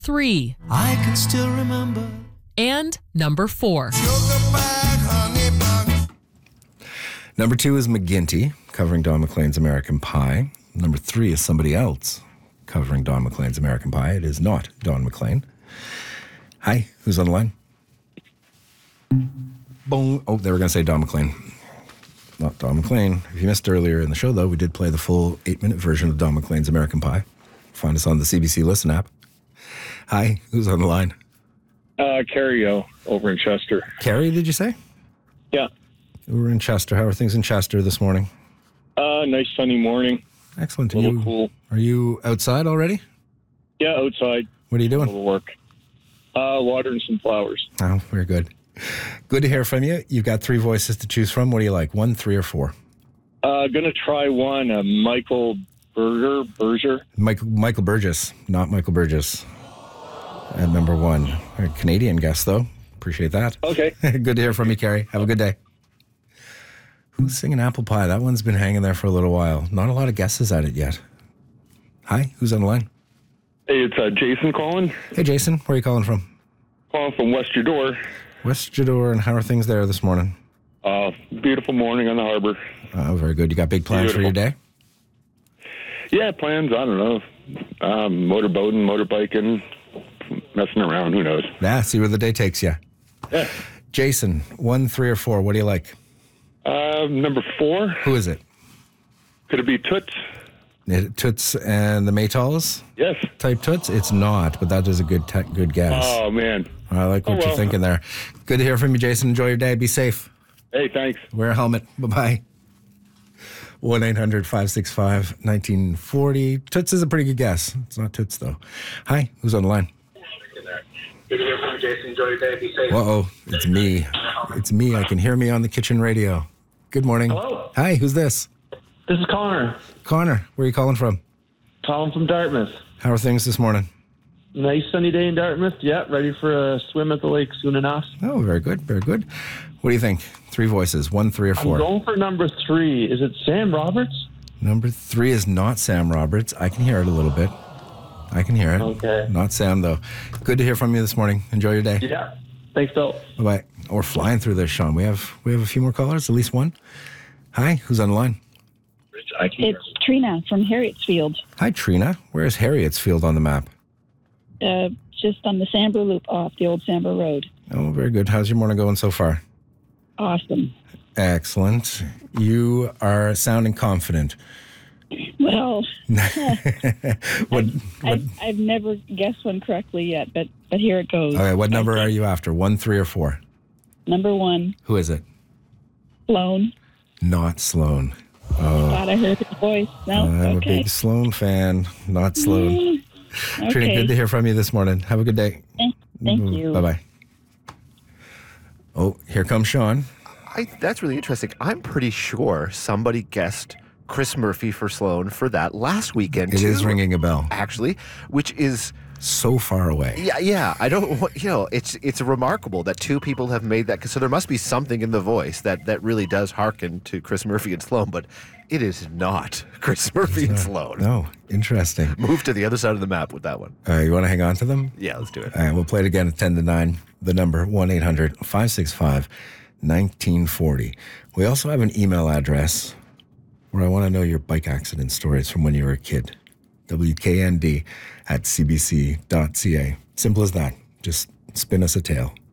3. I can still remember. And number 4. Number 2 is McGinty, covering Don McLean's American Pie. Number 3 is Somebody Else, covering Don McLean's American Pie. It is not Don McLean. Hi, who's on the line? Boom. Oh, they were going to say Don McLean. Not Don McLean. If you missed earlier in the show, though, we did play the full 8-minute version of Don McLean's American Pie. Find us on the CBC Listen app. Hi, who's on the line? Carrie over in Chester. Carrie, did you say? Yeah. We're in Chester. How are things in Chester this morning? Nice sunny morning. Excellent. A little cool. Are you outside already? Yeah, outside. What are you A doing? little work. Watering some flowers. Oh, very good. Good to hear from you. You've got 3 voices to choose from. What do you like? 1, 3, or 4? Gonna try one. Michael Berger. Michael Burgess, not Michael Burgess. At number 1. A Canadian guest, though. Appreciate that. Okay. Good to hear from you, Carrie. Have a good day. Who's singing Apple Pie? That one's been hanging there for a little while. Not a lot of guesses at it yet. Hi, who's on the line? Hey, it's Jason calling. Hey, Jason. Where are you calling from? Calling from West Jador. West Jador, and how are things there this morning? Beautiful morning on the harbor. Oh, very good. You got big plans for your day? Yeah, plans. I don't know. Motorboating, motorbiking, messing around. Who knows? Yeah, see where the day takes you. Yeah. Jason, 1, 3, or 4. What do you like? Number 4. Who is it? Could it be Toots? Toots and the Maytals? Yes. Type Toots? It's not, but that is a good guess. Oh, man. I like what you're thinking there. Good to hear from you, Jason. Enjoy your day. Be safe. Hey, thanks. Wear a helmet. Bye-bye. 1-800-565-1940. Toots is a pretty good guess. It's not Toots, though. Hi, who's on the line? Good to hear from you, Jason. Enjoy your day. Be safe. Uh-oh, it's me. It's me. I can hear me on the kitchen radio. Good morning. Hello. Hi, who's this? This is Connor. Connor, where are you calling from? Calling from Dartmouth. How are things this morning? Nice sunny day in Dartmouth. Yeah, ready for a swim at the lake soon enough. Oh, very good, very good. What do you think? 3 voices, 1, 3, or 4? I'm going for number 3. Is it Sam Roberts? Number 3 is not Sam Roberts. I can hear it a little bit. I can hear it. Okay. Not Sam, though. Good to hear from you this morning. Enjoy your day. Yeah. Thanks, Bill. Bye-bye. We're flying through this, Sean. We have a few more callers, at least one. Hi, who's on the line? It's Trina from Harrietsfield. Hi, Trina. Where is Harrietsfield on the map? Just on the Sambor Loop off the old Sambor Road. Oh, very good. How's your morning going so far? Awesome. Excellent. You are sounding confident. Well, What? I've never guessed one correctly yet, but here it goes. Okay, what number are you after? 1, 3, or 4? Number 1, Who is it? Sloan. Not Sloan. Thought I heard his voice. No, I'm a okay. big Sloan fan. Not Sloan. Trina, Okay. good to hear from you this morning. Have a good day. Thank you. Bye-bye. Oh, here comes Sean. That's really interesting. I'm pretty sure somebody guessed Chris Murphy for Sloan for that last weekend, It too. is ringing a bell. Actually, which is... So far away. Yeah. I don't... it's remarkable that 2 people have made that. So there must be something in the voice that really does hearken to Chris Murphy and Sloan, but it is not Chris Murphy and Sloan. No, interesting. Move to the other side of the map with that one. You want to hang on to them? Yeah, let's do it. All right, we'll play it again at 10 to 9. The number 1-800-565-1940. We also have an email address where I want to know your bike accident stories from when you were a kid. WKND@cbc.ca. Simple as that. Just spin us a tale.